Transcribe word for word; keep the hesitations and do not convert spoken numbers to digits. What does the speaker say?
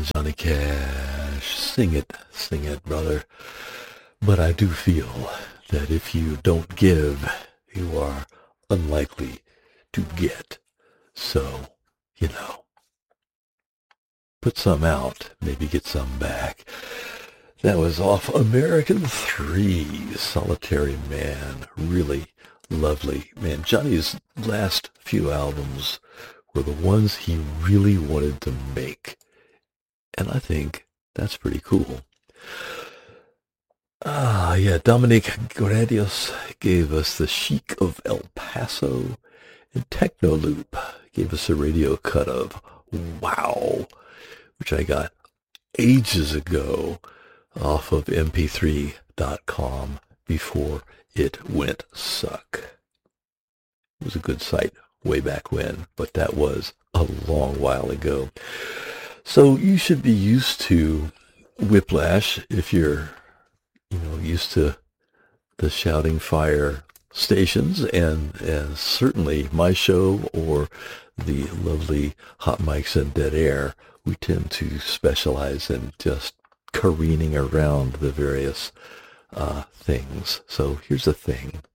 on, Johnny Cash. Sing it, sing it, brother. But I do feel that if you don't give, you are unlikely to get. So, you know, put some out, maybe get some back. That was off American three, Solitary Man. Really lovely. Man, Johnny's last few albums were the ones he really wanted to make. And I think that's pretty cool. Ah, yeah, Dominic Gradius gave us The Chic of El Paso, and Technoloop gave us a radio cut of Wow, which I got ages ago off of M P three dot com before it went suck. It was a good site way back when, but that was a long while ago. So you should be used to Whiplash if you're, you know, used to the Shouting Fire stations, and, and certainly my show or the lovely Hot Mics and Dead Air. We tend to specialize in just careening around the various uh, things. So here's the thing.